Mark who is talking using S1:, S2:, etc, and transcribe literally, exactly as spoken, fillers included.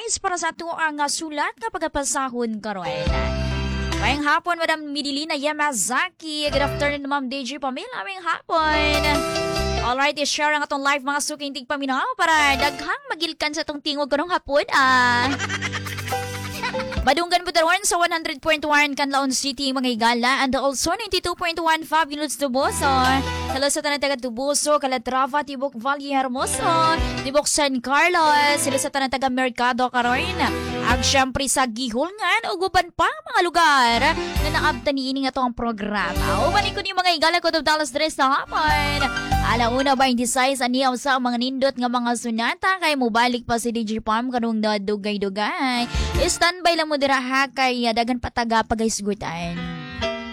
S1: Disguise para sa ato ang uh, sulat nga pagapasahon karon. Ngayong hapon, Madam Midilina Yamazaki. Good afternoon, Ma'am D J Pamela. Ngayong hapon. Alright, i-share ang atong live mga suking tigpaminaw para daghang magilkan sa atong tingog karong hapon. Ah. Madunggan po taron sa one hundred point one Canlaon City, mga higala, and also ninety-two point one Fabulous Tuboso. Hello sa tanang taga Tuboso, Calatrava, Tibok Valle Hermoso, Tibok San Carlos, sila sa tanang taga Mercado karon. Ag syempre sa Gihulngan, uguban pa mga lugar na naabtan niini nga to ang programa. Ubanin ko ni mga higala ko Dallas Dress na hapon. Alauna ba yung design aniyaw sa mga nindot nga mga sunata kay mubalik pa si D J Pam kanong nadugay-dugay. Standby lang mo dira ha kay dagan pataga pagaysgutan.